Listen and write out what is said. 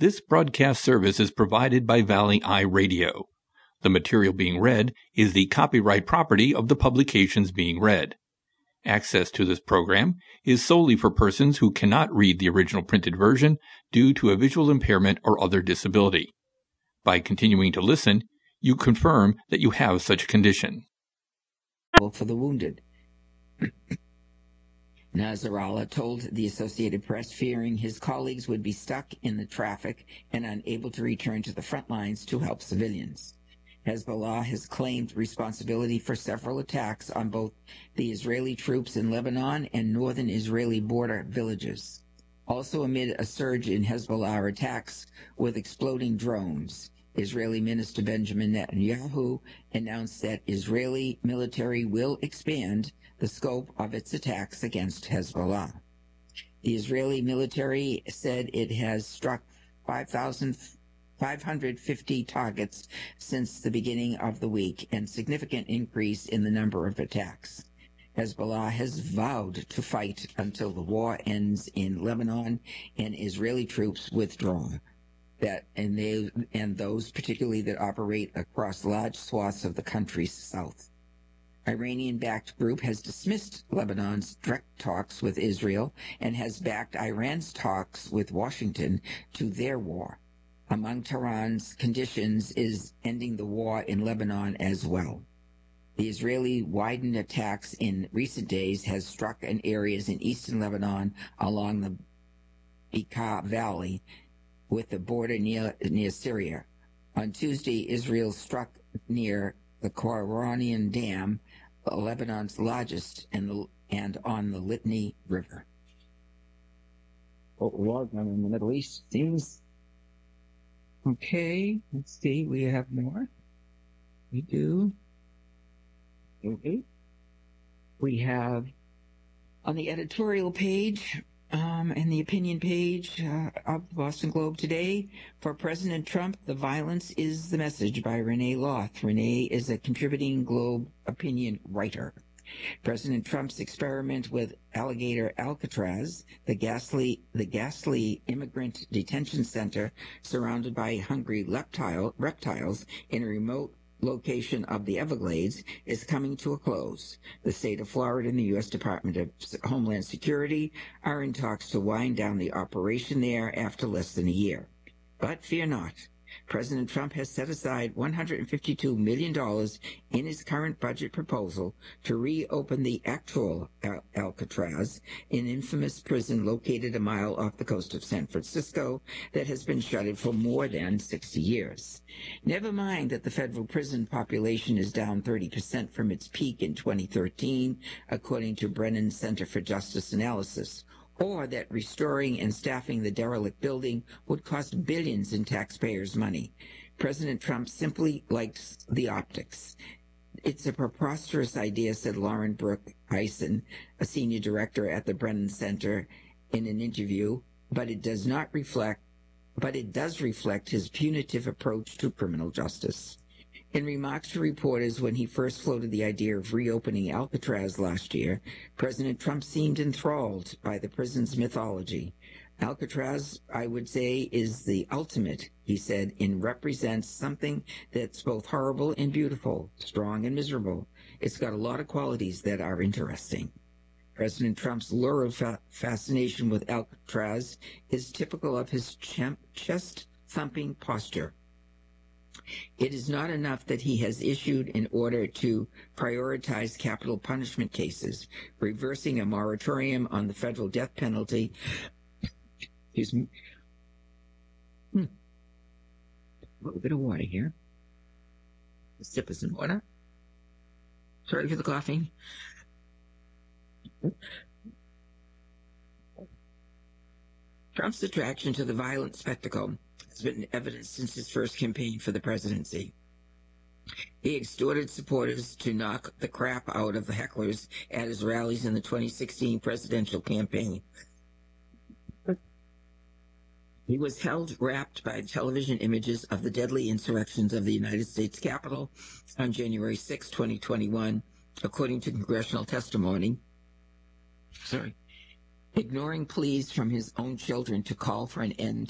This broadcast service is provided by Valley Eye Radio. The material being read is the copyright property of the publications being read. Access to this program is solely for persons who cannot read the original printed version due to a visual impairment or other disability. By continuing to listen, you confirm that you have such a condition. For the wounded. Nasrallah told the Associated Press, fearing his colleagues would be stuck in the traffic and unable to return to the front lines to help civilians. Hezbollah has claimed responsibility for several attacks on both the Israeli troops in Lebanon and northern Israeli border villages. Also amid a surge in Hezbollah attacks with exploding drones, Israeli Minister Benjamin Netanyahu announced that Israeli military will expand the scope of its attacks against Hezbollah. The Israeli military said it has struck 5,550 targets since the beginning of the week, and significant increase in the number of attacks. Hezbollah has vowed to fight until the war ends in Lebanon and Israeli troops withdraw. And those particularly that operate across large swaths of the country's south. Iranian-backed group has dismissed Lebanon's direct talks with Israel and has backed Iran's talks with Washington to their war. Among Tehran's conditions is ending the war in Lebanon as well. The Israeli widened attacks in recent days has struck in areas in eastern Lebanon along the Bekaa Valley with the border near Syria. On Tuesday, Israel struck near the Koranian Dam, Lebanon's largest, and on the Litani River. War in the Middle East seems okay. Let's see, we have more. We do. Okay. We have on the editorial page and the opinion page of the Boston Globe today, for President Trump, the violence is the message, by Renee Loth. Renee is a contributing Globe opinion writer. President Trump's experiment with alligator Alcatraz, the ghastly immigrant detention center surrounded by hungry reptiles in a remote location of the Everglades, is coming to a close. The state of Florida and the U.S. Department of Homeland Security are in talks to wind down the operation there after less than a year. But fear not. President Trump has set aside $152 million in his current budget proposal to reopen the actual Alcatraz, an infamous prison located a mile off the coast of San Francisco that has been shuttered for more than 60 years. Never mind that the federal prison population is down 30% from its peak in 2013, according to Brennan Center for Justice Analysis, or that restoring and staffing the derelict building would cost billions in taxpayers' money. President Trump simply likes the optics. It's a preposterous idea, said Lauren Brooke Eisen, a senior director at the Brennan Center, in an interview, but it does reflect his punitive approach to criminal justice. In remarks to reporters when he first floated the idea of reopening Alcatraz last year, President Trump seemed enthralled by the prison's mythology. Alcatraz, I would say, is the ultimate, he said, and represents something that's both horrible and beautiful, strong and miserable. It's got a lot of qualities that are interesting. President Trump's lurid fascination with Alcatraz is typical of his chest-thumping posture. It is not enough that he has issued an order to prioritize capital punishment cases, reversing a moratorium on the federal death penalty. Excuse me. A little bit of water here. A sip of some water. Sorry for the coughing. Trump's attraction to the violent spectacle has been evident since his first campaign for the presidency. He extorted supporters to knock the crap out of the hecklers at his rallies in the 2016 presidential campaign. He was held wrapped by television images of the deadly insurrections of the United States Capitol on January 6, 2021, according to congressional testimony. Ignoring pleas from his own children to call for an end